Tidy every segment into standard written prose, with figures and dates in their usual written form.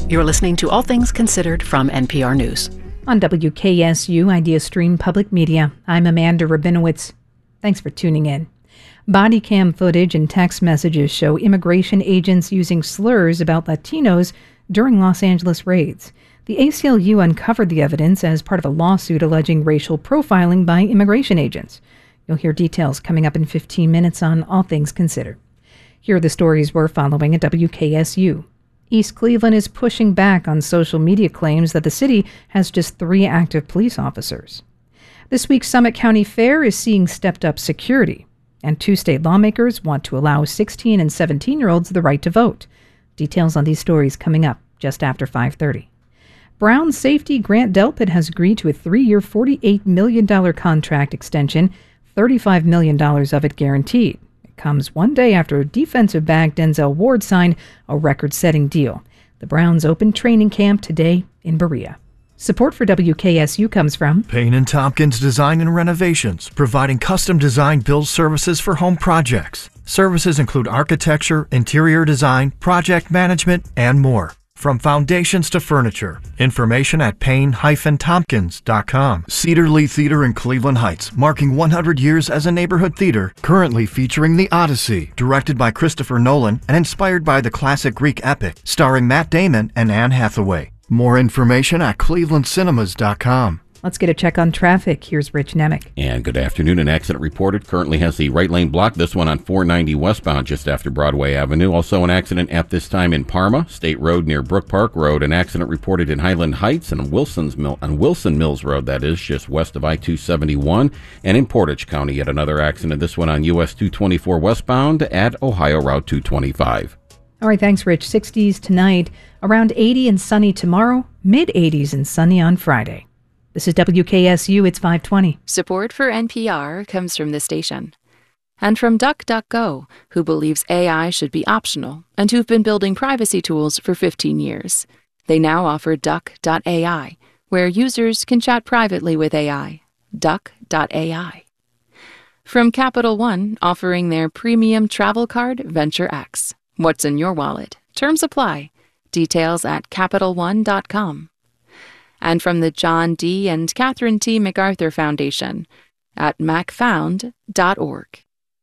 You're listening to All Things Considered from NPR News. On WKSU Idea Stream Public Media, I'm Amanda Rabinowitz. Thanks for tuning in. Body cam footage and text messages show immigration agents using slurs about Latinos during Los Angeles raids. The ACLU uncovered the evidence as part of a lawsuit alleging racial profiling by immigration agents. You'll hear details coming up in 15 minutes on All Things Considered. Here are the stories we're following at WKSU. East Cleveland is pushing back on social media claims that the city has just 3 active police officers. This week's Summit County Fair is seeing stepped-up security, and 2 state lawmakers want to allow 16 and 17-year-olds the right to vote. Details on these stories coming up just after 5:30. Brown safety Grant Delpit has agreed to a 3-year, $48 million contract extension, $35 million of it guaranteed. It comes one day after defensive back Denzel Ward signed a record-setting deal. The Browns opened training camp today in Berea. Support for WKSU comes from Payne & Tompkins Design and Renovations, providing custom design build services for home projects. Services include architecture, interior design, project management, and more. From foundations to furniture. Information at payne-tompkins.com. Cedar Lee Theater in Cleveland Heights, marking 100 years as a neighborhood theater, currently featuring The Odyssey, directed by Christopher Nolan and inspired by the classic Greek epic, starring Matt Damon and Anne Hathaway. More information at clevelandcinemas.com. Let's get a check on traffic. Here's Rich Nemec. And good afternoon. An accident reported. Currently has the right lane blocked. This one on 490 westbound just after Broadway Avenue. Also an accident at this time in Parma, State Road near Brook Park Road. An accident reported in Highland Heights and Wilson Mills Road, that is, just west of I-271. And in Portage County, yet another accident. This one on US 224 westbound at Ohio Route 225. All right, thanks, Rich. 60s tonight, around 80 and sunny tomorrow, mid-80s and sunny on Friday. This is WKSU, it's 520. Support for NPR comes from the station. And from DuckDuckGo, who believes AI should be optional and who've been building privacy tools for 15 years. They now offer Duck.ai, where users can chat privately with AI. Duck.ai. From Capital One, offering their premium travel card, Venture X. What's in your wallet? Terms apply. Details at CapitalOne.com. And from the John D. and Catherine T. MacArthur Foundation at macfound.org.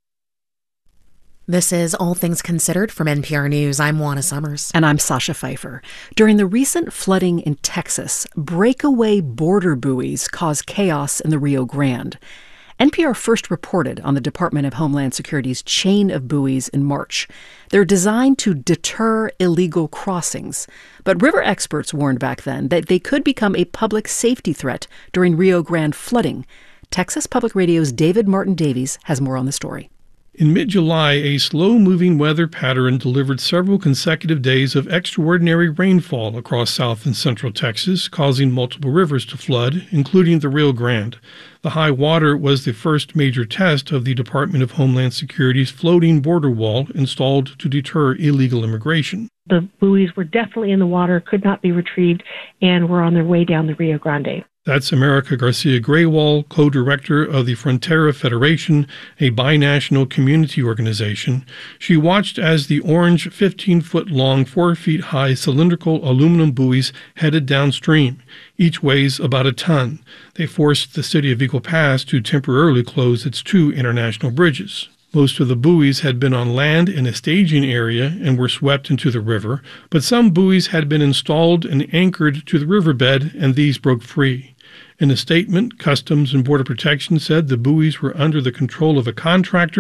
This is All Things Considered from NPR News. I'm Juana Summers. And I'm Sasha Pfeiffer. During the recent flooding in Texas, breakaway border buoys caused chaos in the Rio Grande. NPR first reported on the Department of Homeland Security's chain of buoys in March. They're designed to deter illegal crossings. But river experts warned back then that they could become a public safety threat during Rio Grande flooding. Texas Public Radio's David Martin Davies has more on the story. In mid-July, a slow-moving weather pattern delivered several consecutive days of extraordinary rainfall across south and central Texas, causing multiple rivers to flood, including the Rio Grande. The high water was the first major test of the Department of Homeland Security's floating border wall installed to deter illegal immigration. The buoys were definitely in the water, could not be retrieved, and were on their way down the Rio Grande. That's America Garcia Graywall, co-director of the Frontera Federation, a binational community organization. She watched as the orange 15-foot-long, 4-feet-high cylindrical aluminum buoys headed downstream. Each weighs about a ton. They forced the city of Eagle Pass to temporarily close its 2 international bridges. Most of the buoys had been on land in a staging area and were swept into the river, but some buoys had been installed and anchored to the riverbed, and these broke free. In a statement, Customs and Border Protection said the buoys were under the control of a contractor